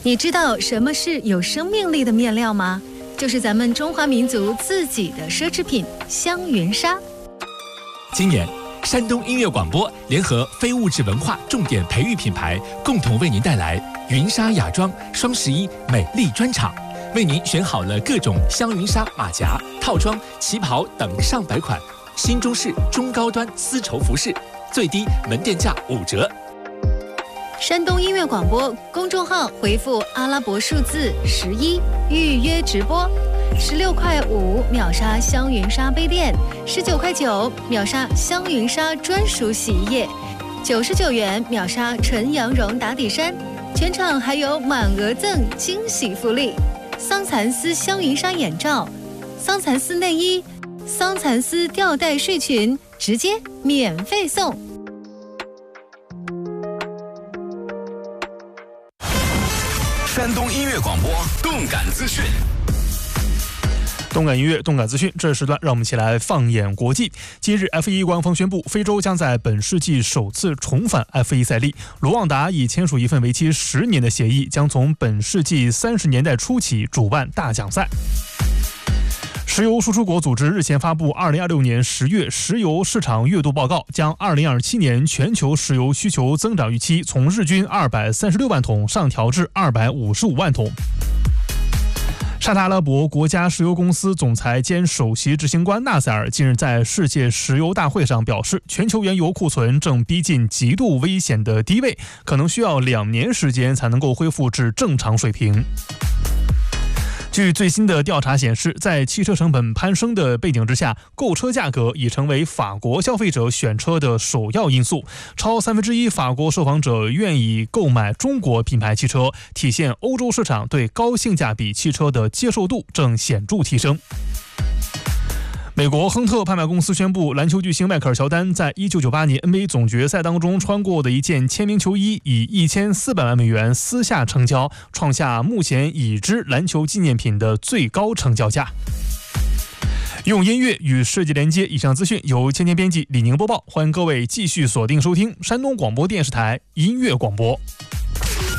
你知道什么是有生命力的面料吗？就是咱们中华民族自己的奢侈品香云纱。 今年，山东音乐广播联合非物质文化重点培育品牌，共同为您带来云纱雅装双11美丽专场，为您选好了各种香云纱马甲、套装、旗袍等上百款新中式中高端丝绸服饰，最低门店价5折。 山东音乐广播公众号回复阿拉伯数字11预约直播，16.5块秒杀香云纱杯垫，19.9块秒杀香云纱专属洗衣液，99元秒杀纯羊绒打底衫，全场还有满额赠惊喜福利：桑蚕丝香云纱眼罩、桑蚕丝内衣、桑蚕丝吊带睡裙，直接免费送。 山东音乐广播动感资讯， 动感音乐，动感资讯。这时段让我们一起来放眼国际。今日 F1 官方宣布，非洲将在本世纪首次重返 F1 赛例。卢旺达已签署一份为期10年的协议，将从本世纪30年代初起主办大奖赛。石油输出国组织日前发布2026年10月石油市场月度报告，将2027年全球石油需求增长预期从日均236万桶上调至255万桶。沙特阿拉伯国家石油公司总裁兼首席执行官纳塞尔近日在世界石油大会上表示，全球原油库存正逼近极度危险的低位，可能需要2年时间才能够恢复至正常水平。据最新的调查显示，在汽车成本攀升的背景之下，购车价格已成为法国消费者选车的首要因素。超1/3法国受访者愿意购买中国品牌汽车，体现欧洲市场对高性价比汽车的接受度正显著提升。美国亨特拍卖公司宣布，篮球巨星迈克尔·乔丹在1998年 NBA 总决赛当中穿过的一件签名球衣以1400万美元私下成交，创下目前已知篮球纪念品的最高成交价。用音乐与世界连接，以上资讯由芊芊编辑，李宁播报。欢迎各位继续锁定收听山东广播电视台音乐广播。